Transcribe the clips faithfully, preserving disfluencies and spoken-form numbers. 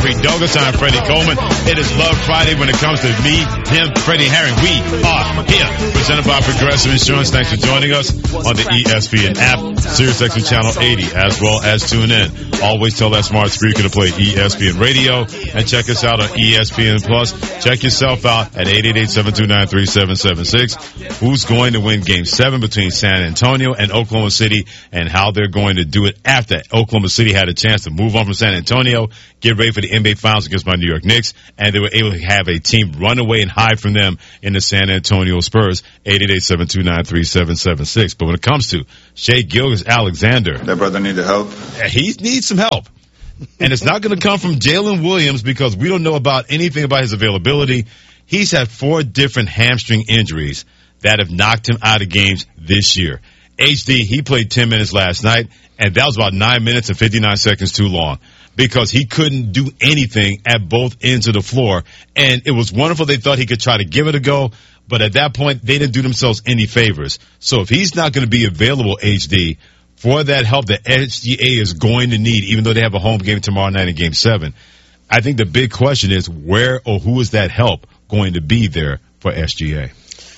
Jeffrey Douglas. I'm Freddie Coleman. It is Love Friday when it comes to me, him, Freddie Herring. We are here. Presented by Progressive Insurance. Thanks for joining us on the E S P N app, SiriusXM Channel eighty, as well as tune in. Always tell that smart speaker to play E S P N Radio and check us out on E S P N Plus. Check yourself out at eight eight eight, seven two nine, three seven seven six. Who's going to win Game seven between San Antonio and Oklahoma City, and how they're going to do it after Oklahoma City had a chance to move on from San Antonio, get ready for the N B A Finals against my New York Knicks, and they were able to have a team run away and hide from them in the San Antonio Spurs. eight eight eight, seven two nine, three seven seven six. But when it comes to Shai Gilgeous-Alexander, that brother need the help. He needs some help. And it's not going to come from Jalen Williams because we don't know about anything about his availability. He's had four different hamstring injuries that have knocked him out of games this year. H D, he played ten minutes last night, and that was about nine minutes and fifty-nine seconds too long because he couldn't do anything at both ends of the floor. And it was wonderful. They thought he could try to give it a go, but at that point, they didn't do themselves any favors. So if he's not going to be available, H D, for that help that S G A is going to need, even though they have a home game tomorrow night in Game seven, I think the big question is where or who is that help going to be there for S G A?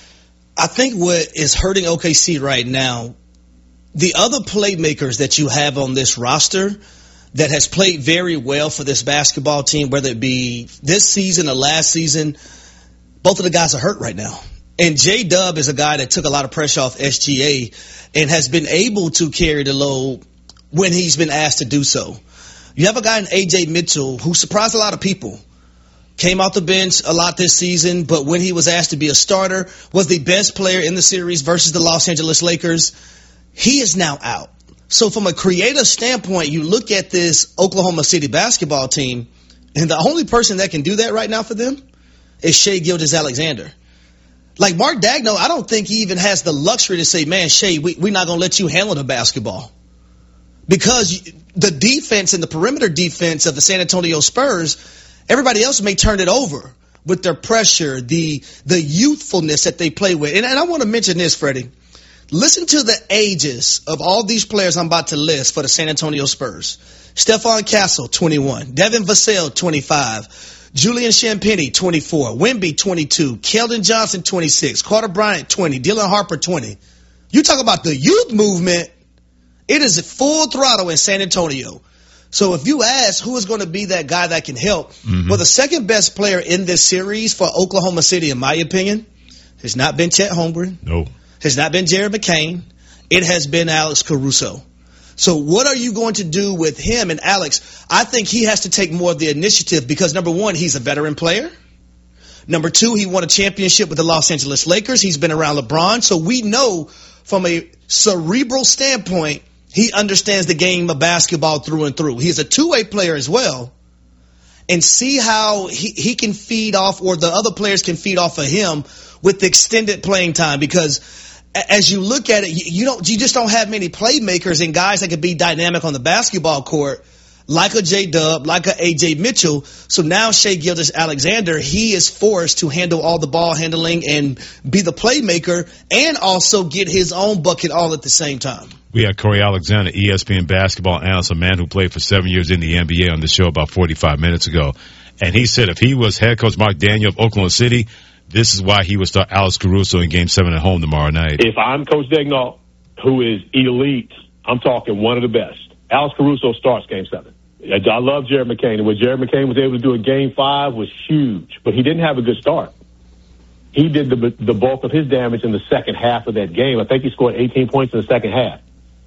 I think what is hurting O K C right now, the other playmakers that you have on this roster that has played very well for this basketball team, whether it be this season or last season, both of the guys are hurt right now. And J-Dub is a guy that took a lot of pressure off S G A and has been able to carry the load when he's been asked to do so. You have a guy in A J Mitchell who surprised a lot of people. Came off the bench a lot this season, but when he was asked to be a starter, was the best player in the series versus the Los Angeles Lakers. He is now out. So from a creative standpoint, you look at this Oklahoma City basketball team, and the only person that can do that right now for them is Shai Gilgeous-Alexander. Like Mark Daigneault, I don't think he even has the luxury to say, man, Shai, we, we're not going to let you handle the basketball. Because the defense and the perimeter defense of the San Antonio Spurs, everybody else may turn it over with their pressure, the the youthfulness that they play with. And, and I want to mention this, Freddie. Listen to the ages of all these players I'm about to list for the San Antonio Spurs. Stephon Castle, twenty-one. Devin Vassell, twenty-five. Julian Champagnie, twenty-four. Wemby, twenty-two. Keldon Johnson, twenty-six. Carter Bryant, twenty. Dylan Harper, twenty. You talk about the youth movement. It is full throttle in San Antonio. So if you ask who is going to be that guy that can help, mm-hmm. well, the second best player in this series for Oklahoma City, in my opinion, has not been Chet Holmgren. No. Has not been Jared McCain. It has been Alex Caruso. So what are you going to do with him? And Alex, I think he has to take more of the initiative because, number one, he's a veteran player. Number two, he won a championship with the Los Angeles Lakers. He's been around LeBron. So we know from a cerebral standpoint, he understands the game of basketball through and through. He's a two-way player as well. And see how he, he can feed off, or the other players can feed off of him with the extended playing time. Because as you look at it, you don't, you just don't have many playmakers and guys that can be dynamic on the basketball court, like a J-Dub, like a A J Mitchell. So now Shai Gilgeous-Alexander, he is forced to handle all the ball handling and be the playmaker and also get his own bucket all at the same time. We had Corey Alexander, E S P N basketball analyst, a man who played for seven years in the N B A, on the show about forty-five minutes ago. And he said if he was head coach Mark Daigneault of Oklahoma City, this is why he would start Alex Caruso in Game seven at home tomorrow night. If I'm Coach Daigneault, who is elite, I'm talking one of the best, Alex Caruso starts Game seven. I love Jared McCain. And what Jared McCain was able to do in Game five was huge, but he didn't have a good start. He did the, the bulk of his damage in the second half of that game. I think he scored eighteen points in the second half.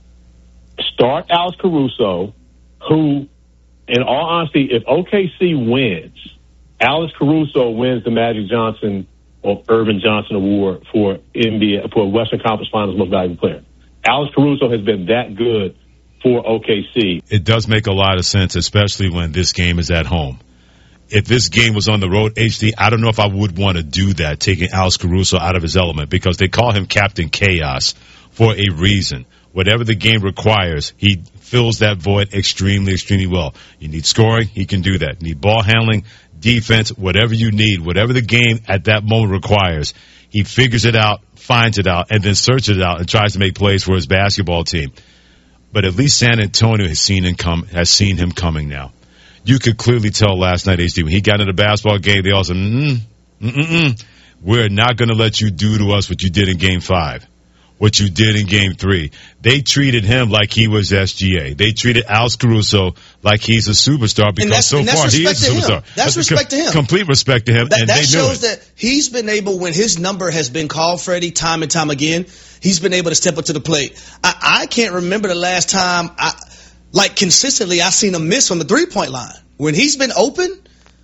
Start Alex Caruso, who, in all honesty, if O K C wins, Alex Caruso wins the Magic Johnson or Irvin Johnson Award for N B A, for Western Conference Finals Most Valuable Player. Alex Caruso has been that good for O K C. It does make a lot of sense, especially when this game is at home. If this game was on the road, H D, I don't know if I would want to do that, taking Alex Caruso out of his element, because they call him Captain Chaos for a reason. Whatever the game requires, he fills that void extremely, extremely well. You need scoring, he can do that. You need ball handling, defense, whatever you need, whatever the game at that moment requires, he figures it out, finds it out, and then searches it out and tries to make plays for his basketball team. But at least San Antonio has seen him come, has seen him coming now. you could clearly tell last night, H D, when he got into the basketball game, they all said, mm, mm, mm, mm, we're not going to let you do to us what you did in game five, what you did in game three. They treated him like he was S G A. They treated Alex Caruso like he's a superstar because so far he is a superstar. That's, that's respect to him. Complete respect to him. That, and that they shows knew it. that he's been able, when his number has been called, Freddie, time and time again, he's been able to step up to the plate. I, I can't remember the last time, I, like consistently, I've seen him miss on the three-point line. When he's been open,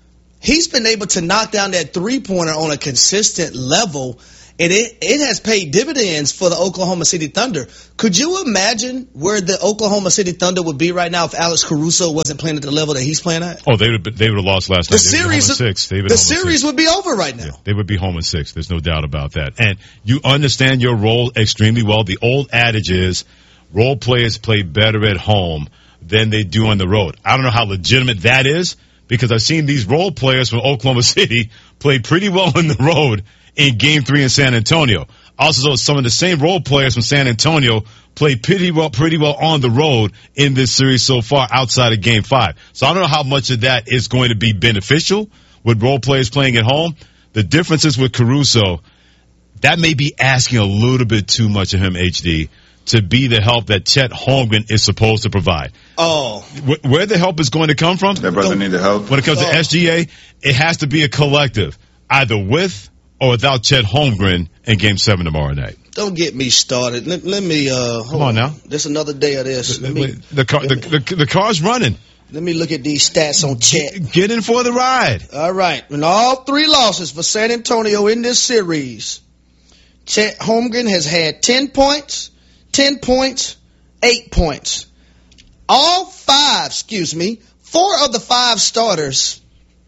he's been able to knock down that three-pointer on a consistent level, and it, it has paid dividends for the Oklahoma City Thunder. Could you imagine where the Oklahoma City Thunder would be right now if Alex Caruso wasn't playing at the level that he's playing at? Oh, they would have, they would have lost last the night. They series, six. They the series would be over right now. Yeah, they would be home in six. There's no doubt about that. And you understand your role extremely well. The old adage is role players play better at home than they do on the road. I don't know how legitimate that is, because I've seen these role players from Oklahoma City play pretty well on the road in game three in San Antonio. Also, some of the same role players from San Antonio play pretty well, pretty well on the road in this series so far outside of game five. So I don't know how much of that is going to be beneficial with role players playing at home. The difference is with Caruso, that may be asking a little bit too much of him, H D, to be the help that Chet Holmgren is supposed to provide. Oh. Where the help is going to come from? That brother need the help. When it comes oh. to S G A, it has to be a collective, either with or without Chet Holmgren in Game Seven tomorrow night. Don't get me started. Let, let me. Uh, Come on now. There's another day of this. Let me, the car, the, the, the car's running. Let me look at these stats on Chet. Get in for the ride. All right. And all three losses for San Antonio in this series, Chet Holmgren has had ten points, ten points, eight points. All five, excuse me, four of the five starters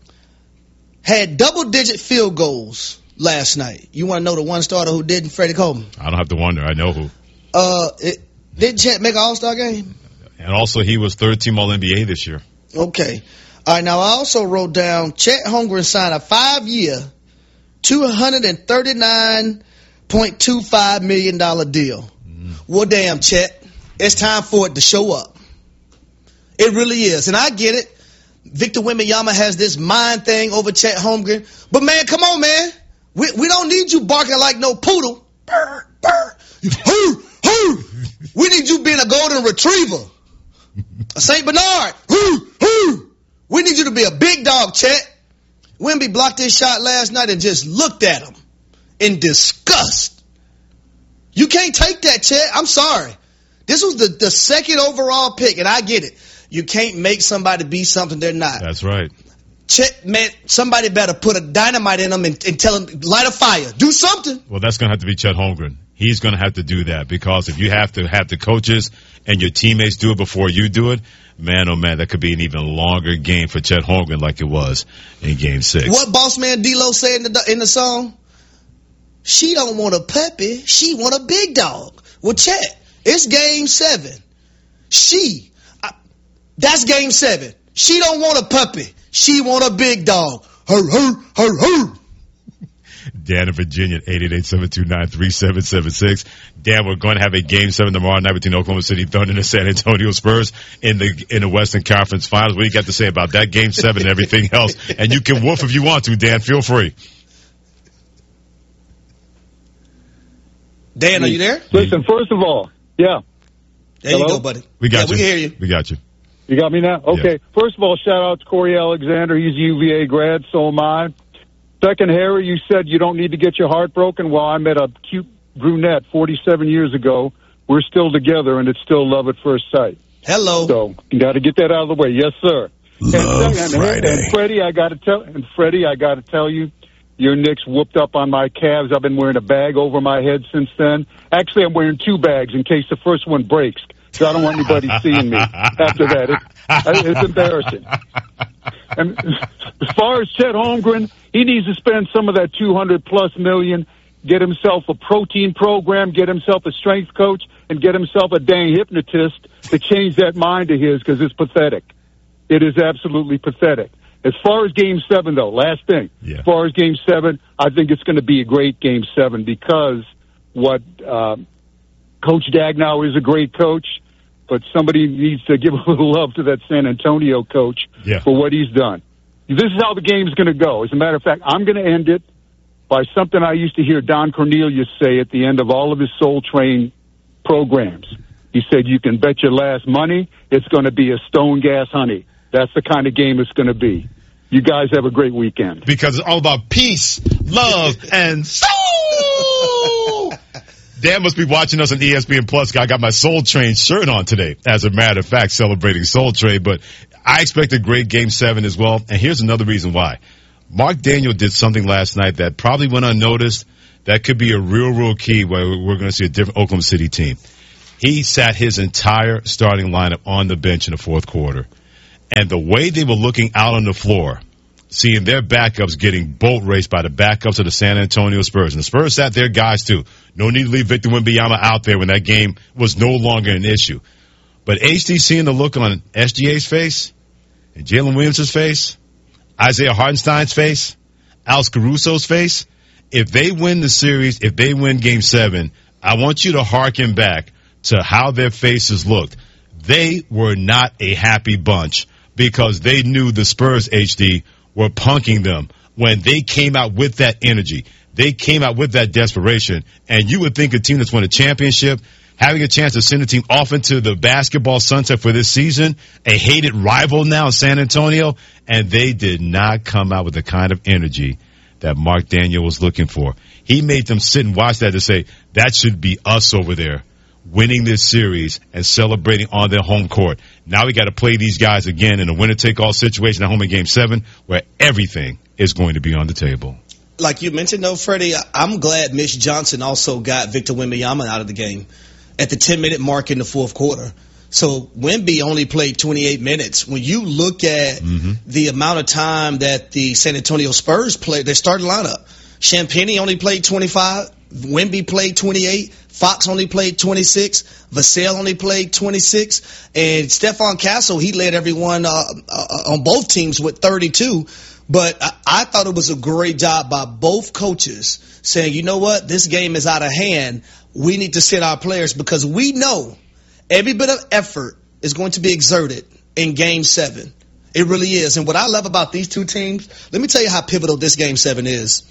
had double-digit field goals last night. You want to know the one starter who didn't? Freddie Coleman. I don't have to wonder. I know who. Uh, it, did Chet make an All-Star game? And also, he was third team All N B A this year. Okay. All right, now I also wrote down Chet Holmgren signed a five-year, two hundred thirty-nine point two five million dollars deal. Mm. Well, damn, Chet, it's time for it to show up. It really is. And I get it. Victor Wembanyama has this mind thing over Chet Holmgren. But, man, come on, man. We we don't need you barking like no poodle. Burr, burr. Hoo, hoo. We need you being a golden retriever. A Saint Bernard. Hoo, hoo. We need you to be a big dog, Chet. Wemby blocked his shot last night and just looked at him in disgust. You can't take that, Chet. I'm sorry. This was the, the second overall pick, and I get it. You can't make somebody be something they're not. That's right. Chet, man, somebody better put a dynamite in them and, and tell them, light a fire. Do something. Well, that's going to have to be Chet Holmgren. He's going to have to do that, because if you have to have the coaches and your teammates do it before you do it, man, oh man, that could be an even longer game for Chet Holmgren like it was in Game Six. What boss man D-Lo said in the, in the song? She don't want a puppy. She want a big dog. Well, Chet, it's Game Seven. She, I, that's Game Seven. She don't want a puppy. She want a big dog. Her, her, her, her. Dan in Virginia, eight eight eight, seven two nine, three seven seven six. Dan, we're going to have a Game seven tomorrow night between Oklahoma City Thunder and the San Antonio Spurs in the in the Western Conference Finals. What do you got to say about that Game seven and everything else? And you can woof if you want to, Dan. Feel free. Dan, are you there? Listen, first of all, yeah. There Hello? you go, buddy. We got yeah, you. We can hear you. We got you. You got me now? Okay. Yeah. First of all, shout out to Corey Alexander. He's a U V A grad, so am I. Second, Harry, you said you don't need to get your heart broken. Well, I met a cute brunette forty-seven years ago. We're still together, and it's still love at first sight. Hello. So you got to get that out of the way. Yes, sir. Love and, Friday. And Freddie, I got to tell, and Freddie, I got to tell you, your Knicks whooped up on my calves. I've been wearing a bag over my head since then. Actually, I'm wearing two bags in case the first one breaks, because I don't want anybody seeing me after that. It, it's embarrassing. And as far as Chet Holmgren, he needs to spend some of that two hundred plus million, get himself a protein program, get himself a strength coach, and get himself a dang hypnotist to change that mind of his, because it's pathetic. It is absolutely pathetic. As far as Game seven, though, last thing. Yeah. As far as Game seven, I think it's going to be a great Game seven, because what uh, Coach Dagnau is a great coach. but somebody needs to give a little love to that San Antonio coach yeah. for what he's done. This is how the game's going to go. As a matter of fact, I'm going to end it by something I used to hear Don Cornelius say at the end of all of his Soul Train programs. He said, you can bet your last money it's going to be a Stone Gas Honey. That's the kind of game it's going to be. You guys have a great weekend. Because it's all about peace, love, and soul. Dan must be watching us on E S P N Plus. I got my Soul Train shirt on today, as a matter of fact, celebrating Soul Train. But I expect a great Game seven as well. And here's another reason why. Mark Daniel did something last night that probably went unnoticed. That could be a real, real key where we're going to see a different Oklahoma City team. He sat his entire starting lineup on the bench in the fourth quarter. And the way they were looking out on the floor, seeing their backups getting boat raced by the backups of the San Antonio Spurs. And the Spurs sat their guys, too. No need to leave Victor Wembanyama out there when that game was no longer an issue. But H D seeing the look on S G A's face, and Jalen Williams' face, Isaiah Hartenstein's face, Alex Caruso's face, if they win the series, if they win Game seven, I want you to hearken back to how their faces looked. They were not a happy bunch because they knew the Spurs, H D, were punking them when they came out with that energy. They came out with that desperation. And you would think a team that's won a championship, having a chance to send a team off into the basketball sunset for this season, a hated rival now, San Antonio, and they did not come out with the kind of energy that Mark Daniel was looking for. He made them sit and watch that to say, that should be us over there, winning this series and celebrating on their home court. Now we got to play these guys again in a winner-take-all situation at home in Game seven where everything is going to be on the table. Like you mentioned, though, Freddie, I'm glad Mitch Johnson also got Victor Wembanyama out of the game at the ten-minute mark in the fourth quarter. So Wemby only played twenty-eight minutes. When you look at mm-hmm. the amount of time that the San Antonio Spurs played, their starting lineup, Champagnie only played twenty-five, Wemby played twenty-eight, Fox only played twenty-six, Vassell only played twenty-six, and Stephon Castle, he led everyone uh, uh, on both teams with thirty-two. But I, I thought it was a great job by both coaches saying, you know what, this game is out of hand. We need to sit our players because we know every bit of effort is going to be exerted in Game seven. It really is. And what I love about these two teams, let me tell you how pivotal this Game seven is.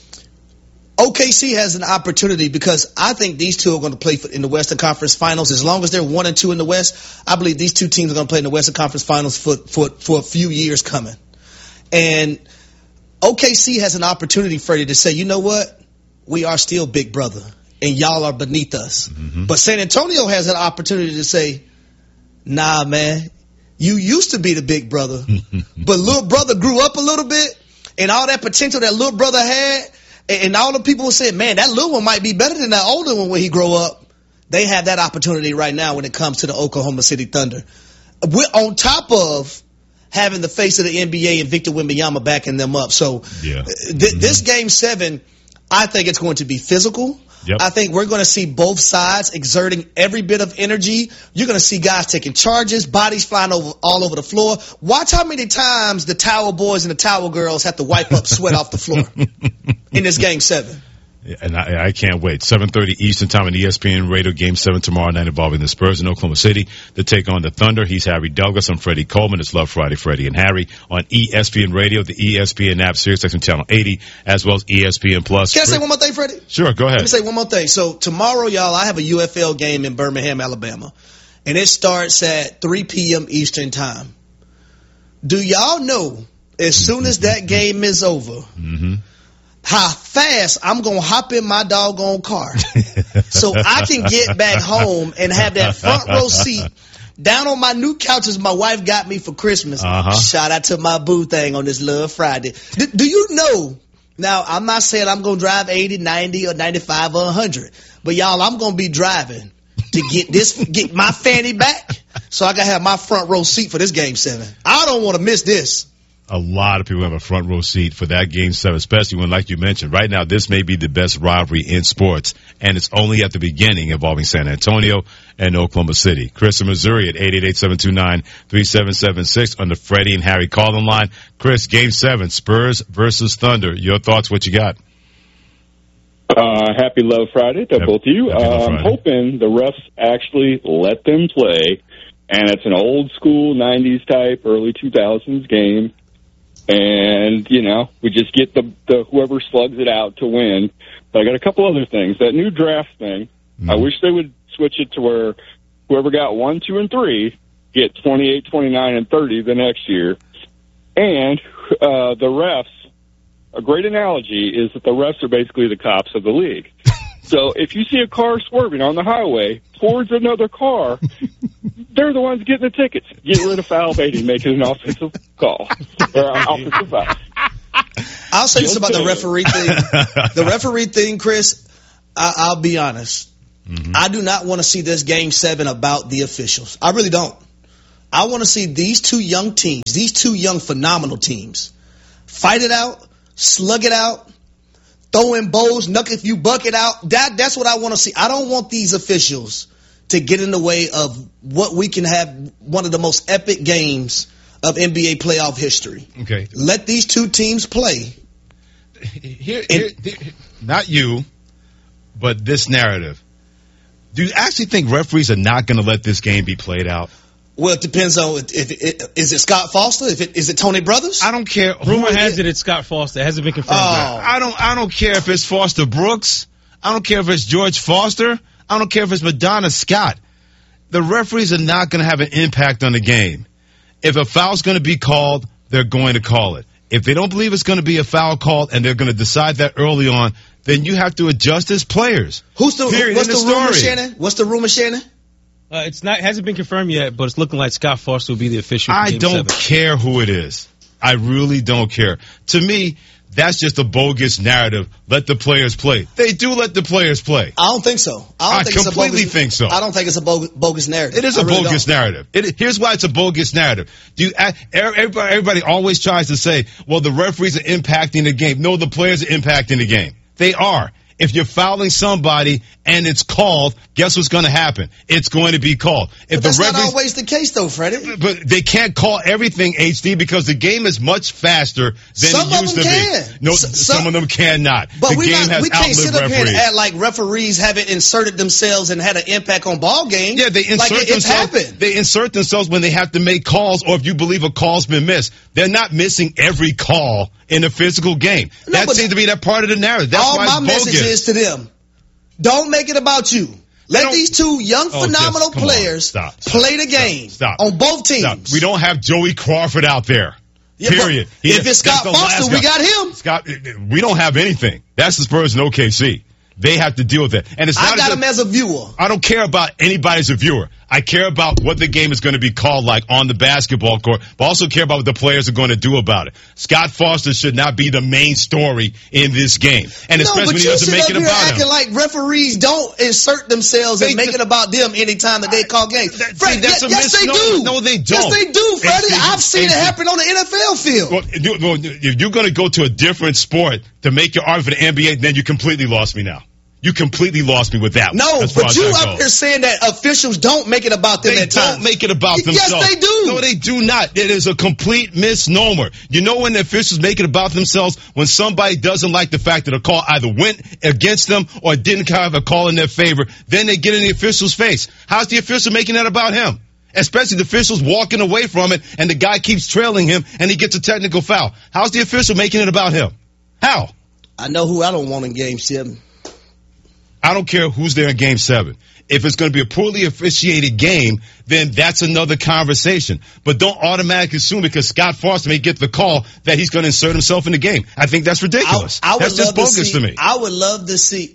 O K C has an opportunity because I think these two are going to play in the Western Conference Finals. As long as they're one and two in the West, I believe these two teams are going to play in the Western Conference Finals for, for, for a few years coming. And O K C has an opportunity, Freddie, to say, you know what? We are still big brother, and y'all are beneath us. Mm-hmm. But San Antonio has an opportunity to say, nah, man, you used to be the big brother, but little brother grew up a little bit, and all that potential that little brother had, and all the people were saying, man, that little one might be better than that older one when he grow up. They have that opportunity right now when it comes to the Oklahoma City Thunder. We're on top of having the face of the N B A and Victor Wembanyama backing them up. So yeah. th- mm-hmm. this Game seven, I think it's going to be physical. Yep. I think we're going to see both sides exerting every bit of energy. You're going to see guys taking charges, bodies flying over all over the floor. Watch how many times the towel boys and the towel girls have to wipe up sweat off the floor in this Game seven. Yeah, and I, I can't wait. seven thirty Eastern Time on E S P N Radio, Game seven tomorrow night involving the Spurs in Oklahoma City to take on the Thunder. He's Harry Douglas. I'm Freddie Coleman. It's Love Friday, Freddie and Harry on E S P N Radio, the E S P N app, Sirius X M Channel eighty, as well as E S P N Plus. Can I say one more thing, Freddie? Sure, go ahead. Let me say one more thing. So tomorrow, y'all, I have a U F L game in Birmingham, Alabama, and it starts at three p.m. Eastern Time. Do y'all know as soon as that game is over, mm-hmm. how fast I'm going to hop in my doggone car so I can get back home and have that front row seat down on my new couches my wife got me for Christmas. Uh-huh. Shout out to my boo thing on this Love Friday. D- do you know, now I'm not saying I'm going to drive eighty, ninety, or ninety-five or one hundred, but y'all, I'm going to be driving to get this, get my fanny back so I can have my front row seat for this Game seven. I don't want to miss this. A lot of people have a front row seat for that Game seven, especially when, like you mentioned, right now this may be the best rivalry in sports, and it's only at the beginning involving San Antonio and Oklahoma City. Chris in Missouri at eight eight eight, seven two nine, three seven seven six on the Freddie and Harry call-in line. Chris, Game seven, Spurs versus Thunder. Your thoughts, what you got? Uh, happy Love Friday to Happy, both of you. happy uh, I'm hoping the refs actually let them play and it's an old school nineties type, early two thousands game. And, you know, we just get the, the whoever slugs it out to win. But I got a couple other things. That new draft thing, mm-hmm. I wish they would switch it to where whoever got one, two, and three get twenty-eight, twenty-nine, and thirty the next year. And uh, the refs, a great analogy is that the refs are basically the cops of the league. So if you see a car swerving on the highway towards another car, they're the ones getting the tickets. Get rid of foul baiting, make it an offensive call. Or an offensive foul. I'll say this about the referee thing. The referee thing, Chris, I, I'll be honest. Mm-hmm. I do not want to see this game seven about the officials. I really don't. I want to see these two young teams, these two young phenomenal teams, fight it out, slug it out, throw in bows, knuck if you buck it out. That That's what I want to see. I don't want these officials to get in the way of what we can have one of the most epic games of N B A playoff history. Okay. Let these two teams play. Here, here, here, not you, but this narrative. Do you actually think referees are not going to let this game be played out? Well, it depends on if, if, if is it Scott Foster? If it, is it Tony Brothers? I don't care. Rumor has it it's Scott Foster. It hasn't been confirmed. Oh. Yet. I don't. I don't care if it's Foster Brooks. I don't care if it's George Foster. I don't care if it's Madonna Scott. The referees are not going to have an impact on the game. If a foul's going to be called, they're going to call it. If they don't believe it's going to be a foul called and they're going to decide that early on, then you have to adjust as players. Who's the Period. what's In the, the rumor, story. Shannon? What's the rumor, Shannon? Uh, it's not hasn't been confirmed yet, but it's looking like Scott Foster will be the official. For I game don't seven. care who it is. I really don't care. To me, that's just a bogus narrative. Let the players play. They do let the players play. I don't think so. I, don't I think it's a completely bogus, think so. I don't think it's a bogus, bogus narrative. It is I a really bogus don't. narrative. It, here's why it's a bogus narrative. Do you, everybody, everybody always tries to say, well, the referees are impacting the game. No, the players are impacting the game. They are. If you're fouling somebody and it's called, guess what's going to happen? It's going to be called. If But that's the not referees, always the case, though, Freddie. but they can't call everything H D because the game is much faster than Some it of used them to can. be. No, S- some, some- of them cannot. But the we, game not, has we can't sit outlived up here and referees. act like referees haven't inserted themselves and had an impact on ball games. Yeah, they insert like it, it's themselves. happened. They insert themselves when they have to make calls, or if you believe a call's been missed. They're not missing every call in a physical game. No, that but seems to be that part of the narrative. That's all why my it's bogus. message is to them: don't make it about you. Let don't- these two young, Oh, phenomenal just- come on. players Stop, stop, play the game stop, stop. on both teams. Stop. We don't have Joey Crawford out there. Yeah, but Period. He- if it's that's Scott the Foster, last we guy. got him. Scott, we don't have anything. That's the Spurs and O K C. They have to deal with it. And it's not I got as him if- as a viewer. I don't care about anybody as a viewer. I care about what the game is going to be called like on the basketball court, but also care about what the players are going to do about it. Scott Foster should not be the main story in this game, and No, especially but when he you doesn't sit make up it here about acting him. like referees don't insert themselves They and make do- it about them anytime that they call games. That- Fred, see, that's yes, a yes, they misnomer. do. No, they Yes, don't. they do, Freddie. H D, I've seen it H D. happen on the N F L field. Well, you- well, if you're going to go to a different sport to make your argument for the N B A, then you completely lost me now. You completely lost me with that. No, as far but as you that up goes. here saying that officials don't make it about them They at don't times. make it about Yes, themselves. they do. No, they do not. It is a complete misnomer. You know when the officials make it about themselves? When somebody doesn't like the fact that a call either went against them or didn't have a call in their favor, then they get in the official's face. How's the official making that about him? Especially the official's walking away from it and the guy keeps trailing him and he gets a technical foul. How's the official making it about him? How? I know who I don't want in Game Seven. I don't care who's there in game seven. If it's going to be a poorly officiated game, then that's another conversation. But don't automatically assume because Scott Foster may get the call that he's going to insert himself in the game. I think that's ridiculous. I, I would that's just love bogus to, see, to me. I would love to see.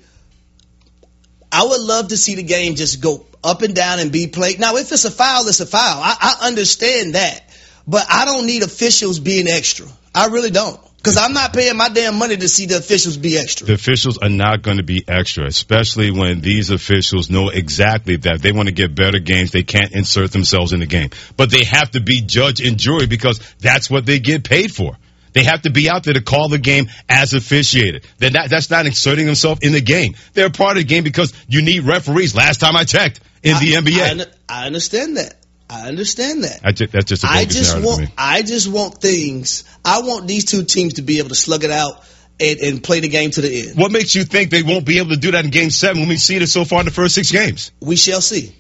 I would love to see the game just go up and down and be played. Now, if it's a foul, it's a foul. I, I understand that, but I don't need officials being extra. I really don't. Because I'm not paying my damn money to see the officials be extra. The officials are not going to be extra, especially when these officials know exactly that they want to get better games. They can't insert themselves in the game. But they have to be judge and jury because that's what they get paid for. They have to be out there to call the game as officiated. They're not, that's not inserting themselves in the game. They're a part of the game because you need referees. Last time I checked in the I, N B A. I, I understand that. I understand that. I just, that's just a bogus I just narrative want. to me. I just want things. I want these two teams to be able to slug it out and, and play the game to the end. What makes you think they won't be able to do that in Game Seven when we see it so far in the first six games? We shall see.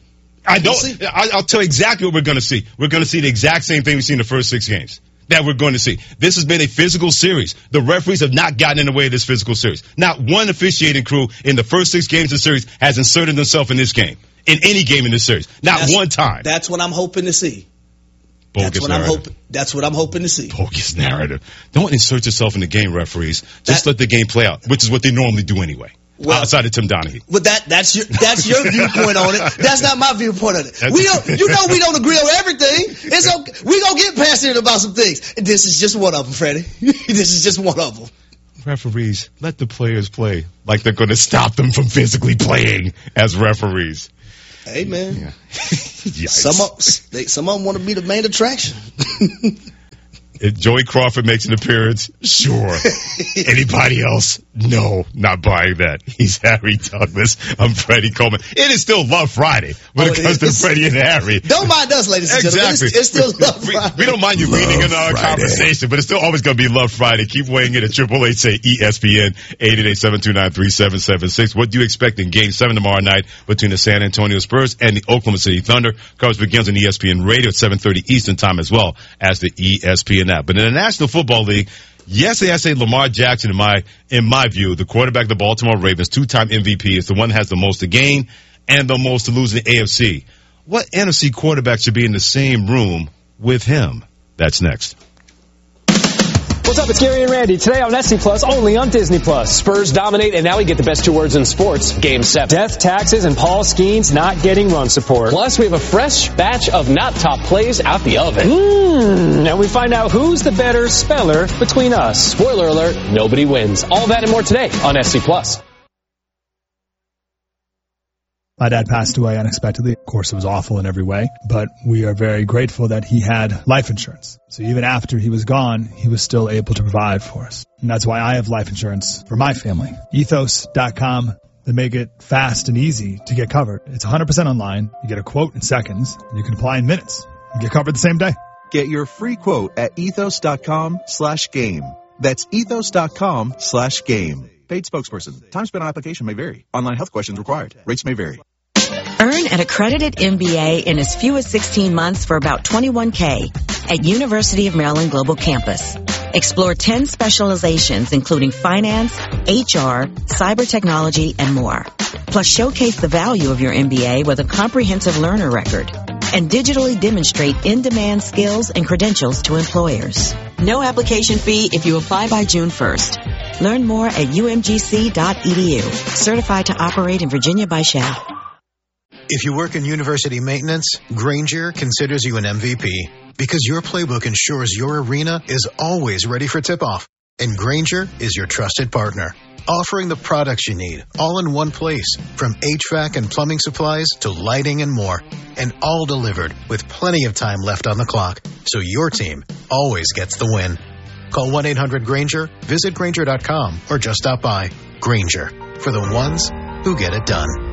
I don't. We'll I, I'll tell you exactly what we're going to see. We're going to see the exact same thing we've seen in the first six games. That we're going to see. This has been a physical series. The referees have not gotten in the way of this physical series. Not one officiating crew in the first six games of the series has inserted themselves in this game. In any game in this series. Not that's, one time. That's what I'm hoping to see. Bogus that's what narrative. I'm hoping. That's what I'm hoping to see. Bogus narrative. Don't insert yourself in the game, referees. Just that, let the game play out, which is what they normally do anyway. Well, outside of Tim Donaghy. But that that's your that's your viewpoint on it. That's not my viewpoint on it. That's we don't you know we don't agree on everything. It's okay. We gonna get passionate about some things. This is just one of them, Freddie. This is just one of them. Referees, let the players play like they're going to stop them from physically playing as referees. Hey man, yeah. some of they, some of them want to be the main attraction. If Joey Crawford makes an appearance, sure. Anybody else? No, not buying that. He's Harry Douglas. I'm Freddie Coleman. It is still Love Friday when oh, it comes is. to Freddie and Harry. Don't mind us, ladies and exactly. gentlemen. It's, it's still Love we, Friday. We don't mind you reading in our conversation, but it's still always going to be Love Friday. Keep weighing in at Triple H say E S P N eight eight eight, seven two nine, three seven seven six. What do you expect in Game seven tomorrow night between the San Antonio Spurs and the Oklahoma City Thunder? Coverage begins on E S P N Radio at seven thirty Eastern Time as well as the E S P N app. But in the National Football League, yesterday I say Lamar Jackson, in my in my view, the quarterback of the Baltimore Ravens, two-time M V P, is the one that has the most to gain and the most to lose in the A F C. What N F C quarterback should be in the same room with him? That's next. What's up, it's Gary and Randy. Today on S C Plus, only on Disney Plus. Spurs dominate, and now we get the best two words in sports. Game seven. Death, taxes, and Paul Skeens not getting run support. Plus, we have a fresh batch of not top plays out the oven. Mmm, and we find out who's the better speller between us. Spoiler alert, nobody wins. All that and more today on S C Plus. My dad passed away unexpectedly. Of course, it was awful in every way, but we are very grateful that he had life insurance. So even after he was gone, he was still able to provide for us. And that's why I have life insurance for my family. Ethos dot com. They make it fast and easy to get covered. It's one hundred percent online. You get a quote in seconds, and you can apply in minutes and get covered the same day. Get your free quote at ethos dot com slash game. That's ethos dot com slash game. Paid spokesperson. Time spent on application may vary. Online health questions required. Rates may vary. Earn an accredited M B A in as few as sixteen months for about twenty-one K at University of Maryland Global Campus. Explore ten specializations including finance, H R, cyber technology, and more. Plus showcase the value of your M B A with a comprehensive learner record and digitally demonstrate in-demand skills and credentials to employers. No application fee if you apply by June first. Learn more at U M G C dot E D U. Certified to operate in Virginia by Shell. If you work in university maintenance, Grainger considers you an M V P because your playbook ensures your arena is always ready for tip-off. And Grainger is your trusted partner, offering the products you need all in one place, from H V A C and plumbing supplies to lighting and more, and all delivered with plenty of time left on the clock, so your team always gets the win. Call one eight hundred Grainger, visit Grainger dot com, or just stop by. Grainger, for the ones who get it done.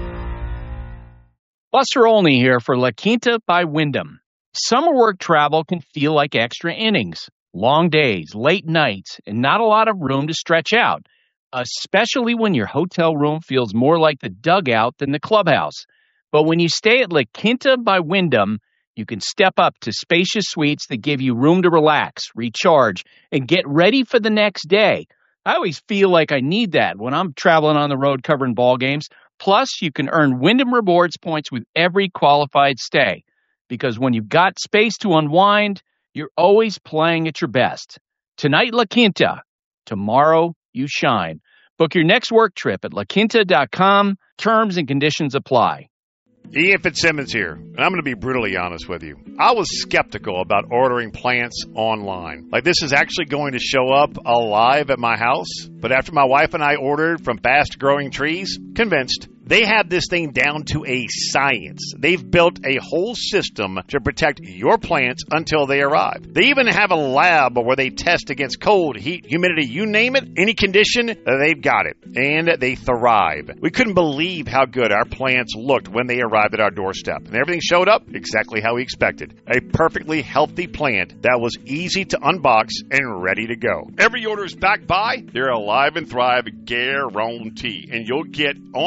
Buster Olney here for La Quinta by Wyndham. Summer work travel can feel like extra innings. Long days, late nights, and not a lot of room to stretch out, especially when your hotel room feels more like the dugout than the clubhouse. But when you stay at La Quinta by Wyndham, you can step up to spacious suites that give you room to relax, recharge, and get ready for the next day. I always feel like I need that when I'm traveling on the road covering ball games. Plus, you can earn Wyndham Rewards points with every qualified stay. Because when you've got space to unwind, you're always playing at your best. Tonight, La Quinta. Tomorrow, you shine. Book your next work trip at la quinta dot com. Terms and conditions apply. Ian Fitzsimmons here, and I'm going to be brutally honest with you. I was skeptical about ordering plants online. Like, this is actually going to show up alive at my house. But after my wife and I ordered from Fast Growing Trees, convinced. They have this thing down to a science. They've built a whole system to protect your plants until they arrive. They even have a lab where they test against cold, heat, humidity, you name it, any condition, they've got it. And they thrive. We couldn't believe how good our plants looked when they arrived at our doorstep. And everything showed up exactly how we expected. A perfectly healthy plant that was easy to unbox and ready to go. Every order is backed by their Alive and Thrive guarantee. And you'll get ongoing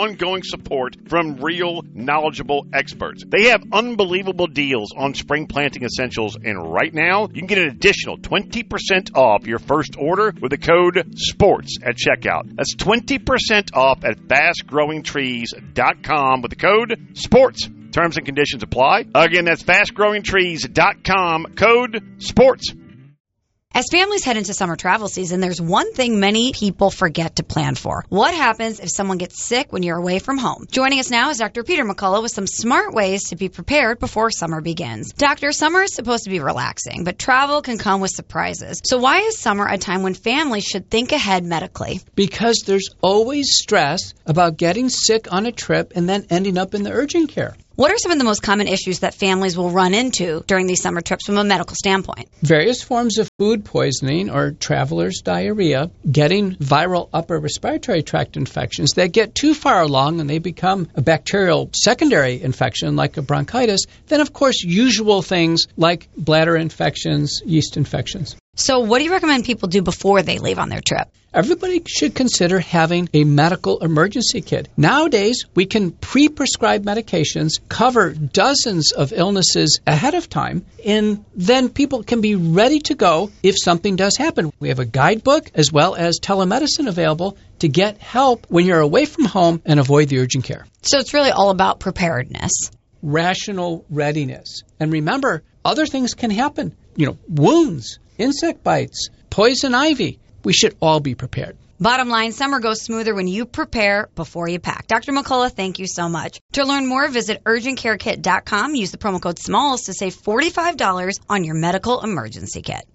support from real, knowledgeable experts. They have unbelievable deals on spring planting essentials, and right now, you can get an additional twenty percent off your first order with the code SPORTS at checkout. That's twenty percent off at fast growing trees dot com with the code SPORTS. Terms and conditions apply. Again, that's fast growing trees dot com, code SPORTS. As families head into summer travel season, there's one thing many people forget to plan for. What happens if someone gets sick when you're away from home? Joining us now is Doctor Peter McCullough with some smart ways to be prepared before summer begins. Doctor, summer is supposed to be relaxing, but travel can come with surprises. So why is summer a time when families should think ahead medically? Because there's always stress about getting sick on a trip and then ending up in the urgent care. What are some of the most common issues that families will run into during these summer trips from a medical standpoint? Various forms of food poisoning or traveler's diarrhea, getting viral upper respiratory tract infections that get too far along and they become a bacterial secondary infection like a bronchitis, then of course usual things like bladder infections, yeast infections. So what do you recommend people do before they leave on their trip? Everybody should consider having a medical emergency kit. Nowadays, we can pre-prescribe medications, cover dozens of illnesses ahead of time, and then people can be ready to go if something does happen. We have a guidebook as well as telemedicine available to get help when you're away from home and avoid the urgent care. So it's really all about preparedness. Rational readiness. And remember, other things can happen. You know, wounds, insect bites, poison ivy. We should all be prepared. Bottom line, summer goes smoother when you prepare before you pack. Doctor McCullough, thank you so much. To learn more, visit urgent care kit dot com. Use the promo code SMALLS to save forty-five dollars on your medical emergency kit.